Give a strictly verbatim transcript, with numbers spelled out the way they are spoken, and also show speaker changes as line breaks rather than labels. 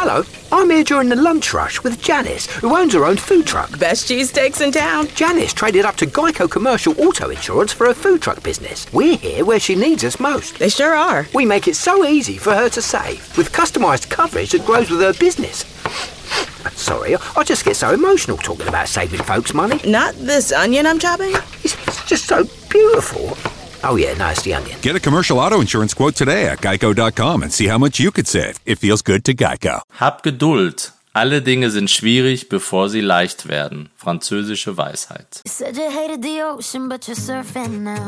Hello, I'm here during the lunch rush with Janice, who owns her own food truck.
Best cheesesteaks in town.
Janice traded up to Geico Commercial Auto Insurance for her food truck business. We're here where she needs us most.
They sure are.
We make it so easy for her to save, with customised coverage that grows with her business. Sorry, I just get so emotional talking about saving folks money.
Not this onion I'm chopping?
It's, it's just so beautiful. Oh yeah, no, it's the onion.
Get a commercial auto insurance quote today at geico dot com and see how much you could save. It feels good to Geico.
Hab Geduld. Alle Dinge sind schwierig, bevor sie leicht werden. Französische Weisheit.
You said you hated the ocean, but you're surfing now.